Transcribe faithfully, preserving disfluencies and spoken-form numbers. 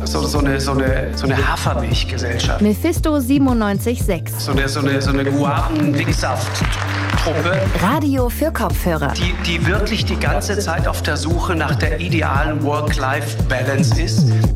so, so eine, so eine, so eine Hafermilchgesellschaft. Mephisto siebenundneunzig Komma sechs. So eine, so eine, so eine Guaven-Wicksaft-Truppe. Radio für Kopfhörer. Die, die wirklich die ganze Zeit auf der Suche nach der idealen Work-Life-Balance ist.